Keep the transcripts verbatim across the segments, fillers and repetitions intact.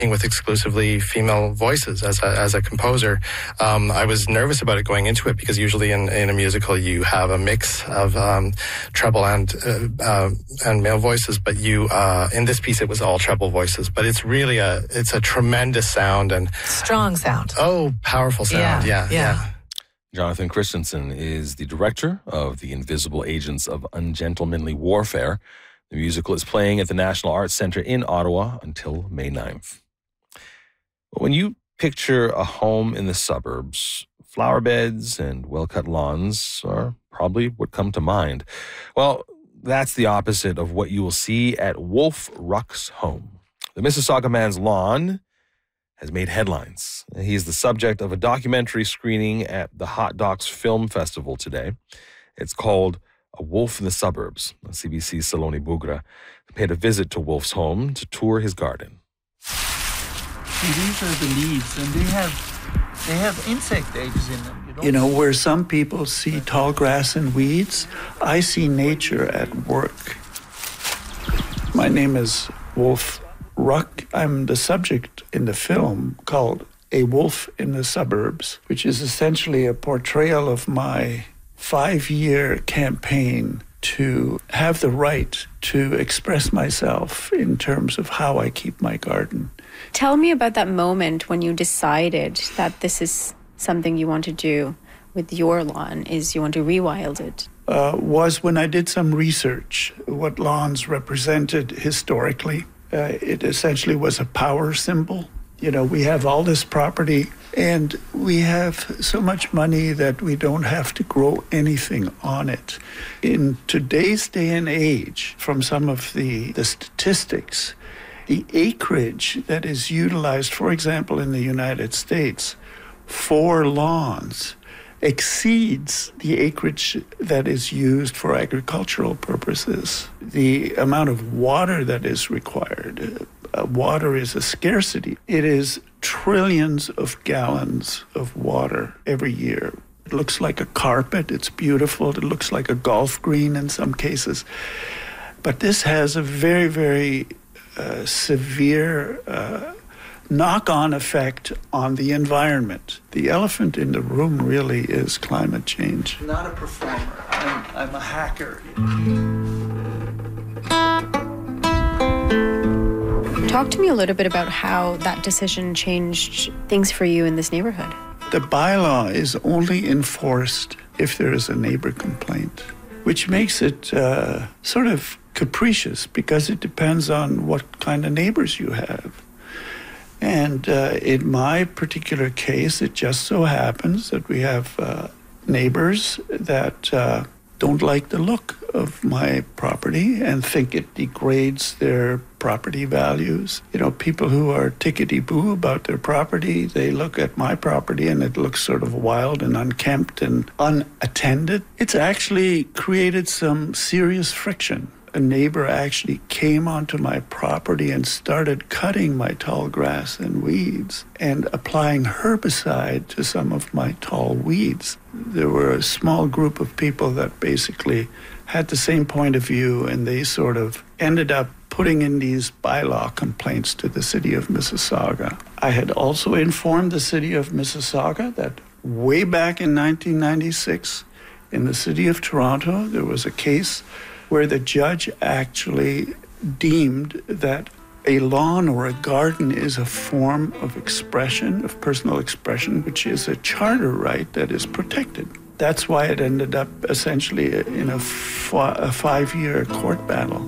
with exclusively female voices as a, as a composer. Um, I was nervous about it going into it because usually in, in a musical you have a mix of um, treble and uh, uh, and male voices, but you uh, in this piece it was all treble voices. But it's really a it's a tremendous sound and strong sound. Oh, powerful sound! Yeah, yeah. yeah. yeah. Jonathan Christensen is the director of The Invisible Agents of Ungentlemanly Warfare. The musical is playing at the National Arts Centre in Ottawa until May ninth. When you picture a home in the suburbs, flower beds and well-cut lawns are probably what come to mind. Well, that's the opposite of what you will see at Wolf Ruck's home. The Mississauga man's lawn has made headlines. He's the subject of a documentary screening at the Hot Docs Film Festival today. It's called A Wolf in the Suburbs. C B C's Saloni Bugra paid a visit to Wolf's home to tour his garden. These are the leaves, and they have they have insect eggs in them. You, you know, where some people see tall grass and weeds, I see nature at work. My name is Wolf Ruck. I'm the subject in the film called A Wolf in the Suburbs, which is essentially a portrayal of my five-year campaign to have the right to express myself in terms of how I keep my garden. Tell me about that moment when you decided that this is something you want to do with your lawn, is you want to rewild it. Uh, was when I did some research, what lawns represented historically. Uh, it essentially was a power symbol. You know, we have all this property and we have so much money that we don't have to grow anything on it. In today's day and age, from some of the, the statistics, the acreage that is utilized, for example, in the United States, for lawns exceeds the acreage that is used for agricultural purposes. The amount of water that is required, uh, water is a scarcity. It is trillions of gallons of water every year. It looks like a carpet. It's beautiful. It looks like a golf green in some cases. But this has a very, very uh, severe uh, knock-on effect on the environment. The elephant in the room really is climate change. I'm not a performer. I'm, I'm a hacker. Talk to me a little bit about how that decision changed things for you in this neighborhood. The bylaw is only enforced if there is a neighbor complaint, which makes it uh, sort of capricious because it depends on what kind of neighbors you have. And uh, in my particular case, it just so happens that we have uh, neighbors that uh, don't like the look of my property and think it degrades their property values. You know, people who are tickety-boo about their property, they look at my property and it looks sort of wild and unkempt and unattended. It's actually created some serious friction. A neighbor actually came onto my property and started cutting my tall grass and weeds and applying herbicide to some of my tall weeds. There were a small group of people that basically had the same point of view, and they sort of ended up putting in these bylaw complaints to the city of Mississauga. I had also informed the city of Mississauga that way back in nineteen ninety-six, in the city of Toronto, there was a case where the judge actually deemed that a lawn or a garden is a form of expression, of personal expression, which is a charter right that is protected. That's why it ended up essentially in a, f- a five-year court battle.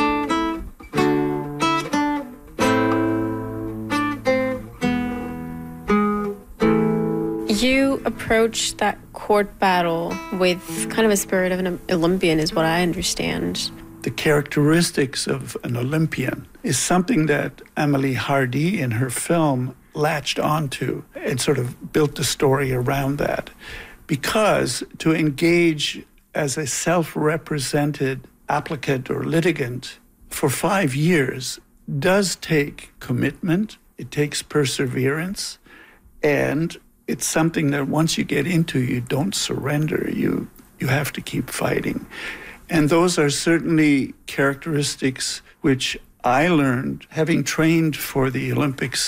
You approached that court battle with kind of a spirit of an Olympian, is what I understand. The characteristics of an Olympian is something that Amélie Hardy in her film latched onto and sort of built the story around that. Because to engage as a self-represented applicant or litigant for five years does take commitment, it takes perseverance, and it's something that once you get into, you don't surrender. You you have to keep fighting. And those are certainly characteristics which I learned having trained for the Olympics